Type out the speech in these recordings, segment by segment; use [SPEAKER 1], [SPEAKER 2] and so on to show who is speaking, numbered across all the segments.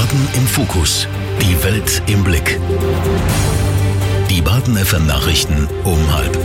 [SPEAKER 1] Baden im Fokus. Die Welt im Blick. Die Baden FM Nachrichten um 12:30.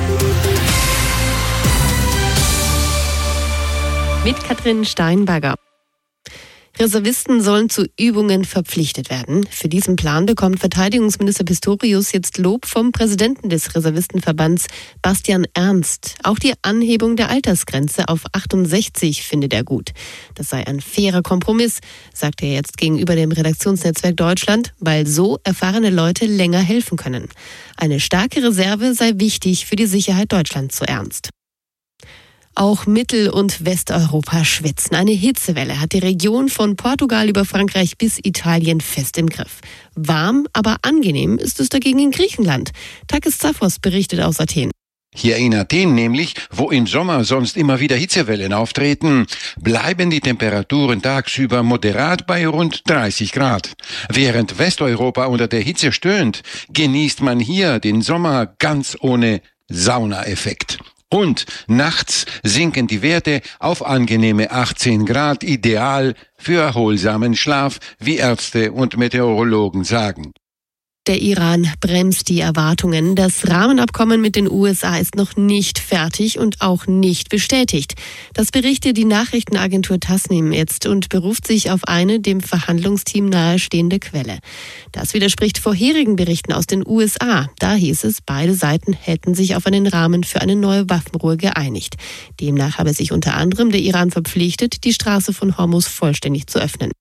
[SPEAKER 2] Mit Katrin Steinberger. Reservisten sollen zu Übungen verpflichtet werden. Für diesen Plan bekommt Verteidigungsminister Pistorius jetzt Lob vom Präsidenten des Reservistenverbands, Bastian Ernst. Auch die Anhebung der Altersgrenze auf 68 findet er gut. Das sei ein fairer Kompromiss, sagt er jetzt gegenüber dem Redaktionsnetzwerk Deutschland, weil so erfahrene Leute länger helfen können. Eine starke Reserve sei wichtig für die Sicherheit Deutschlands, so Ernst. Auch Mittel- und Westeuropa schwitzen. Eine Hitzewelle hat die Region von Portugal über Frankreich bis Italien fest im Griff. Warm, aber angenehm ist es dagegen in Griechenland. Takis Zaphos berichtet aus Athen.
[SPEAKER 3] Hier in Athen nämlich, wo im Sommer sonst immer wieder Hitzewellen auftreten, bleiben die Temperaturen tagsüber moderat bei rund 30 Grad. Während Westeuropa unter der Hitze stöhnt, genießt man hier den Sommer ganz ohne Saunaeffekt. Und nachts sinken die Werte auf angenehme 18 Grad, ideal für erholsamen Schlaf, wie Ärzte und Meteorologen sagen.
[SPEAKER 2] Der Iran bremst die Erwartungen. Das Rahmenabkommen mit den USA ist noch nicht fertig und auch nicht bestätigt. Das berichtet die Nachrichtenagentur Tasnim jetzt und beruft sich auf eine dem Verhandlungsteam nahestehende Quelle. Das widerspricht vorherigen Berichten aus den USA. Da hieß es, beide Seiten hätten sich auf einen Rahmen für eine neue Waffenruhe geeinigt. Demnach habe sich unter anderem der Iran verpflichtet, die Straße von Hormuz vollständig zu öffnen.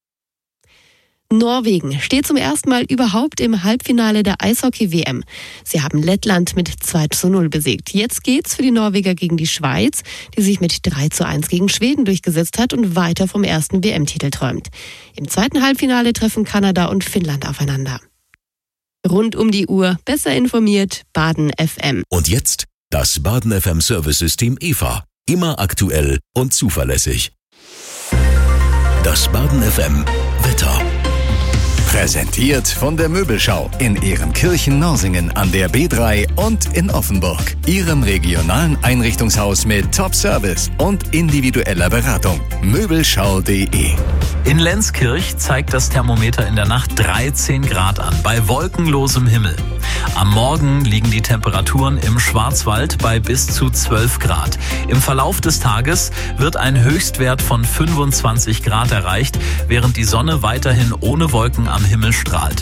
[SPEAKER 2] Norwegen steht zum ersten Mal überhaupt im Halbfinale der Eishockey-WM. Sie haben Lettland mit 2:0 besiegt. Jetzt geht's für die Norweger gegen die Schweiz, die sich mit 3:1 gegen Schweden durchgesetzt hat und weiter vom ersten WM-Titel träumt. Im zweiten Halbfinale treffen Kanada und Finnland aufeinander. Rund um die Uhr, besser informiert, Baden FM.
[SPEAKER 1] Und jetzt das Baden FM Service-System EVA. Immer aktuell und zuverlässig. Das Baden FM Wetter.
[SPEAKER 4] Präsentiert von der Möbelschau in Ehrenkirchen-Norsingen an der B3 und in Offenburg. Ihrem regionalen Einrichtungshaus mit Top-Service und individueller Beratung. Möbelschau.de.
[SPEAKER 5] In Lenzkirch zeigt das Thermometer in der Nacht 13 Grad an, bei wolkenlosem Himmel. Am Morgen liegen die Temperaturen im Schwarzwald bei bis zu 12 Grad. Im Verlauf des Tages wird ein Höchstwert von 25 Grad erreicht, während die Sonne weiterhin ohne Wolken am Himmel strahlt.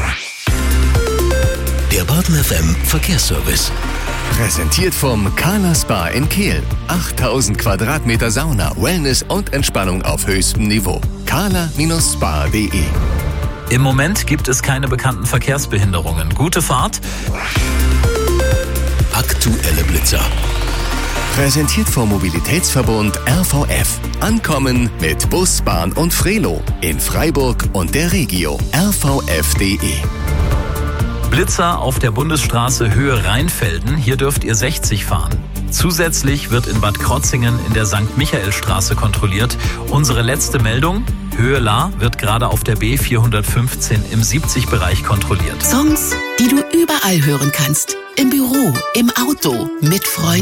[SPEAKER 1] Der Baden FM Verkehrsservice.
[SPEAKER 4] Präsentiert vom Kala Spa in Kehl. 8000 Quadratmeter Sauna, Wellness und Entspannung auf höchstem Niveau. kala-spa.de.
[SPEAKER 5] Im Moment gibt es keine bekannten Verkehrsbehinderungen. Gute Fahrt.
[SPEAKER 1] Aktuelle Blitzer.
[SPEAKER 4] Präsentiert vom Mobilitätsverbund RVF. Ankommen mit Bus, Bahn und Frelo. In Freiburg und der Regio. rvf.de.
[SPEAKER 5] Blitzer auf der Bundesstraße Höhe Rheinfelden. Hier dürft ihr 60 fahren. Zusätzlich wird in Bad Krotzingen in der St. Michaelstraße kontrolliert. Unsere letzte Meldung: Höhe La wird gerade auf der B415 im 70-Bereich kontrolliert.
[SPEAKER 6] Songs, die du überall hören kannst. Im Büro, im Auto, mit Freunden.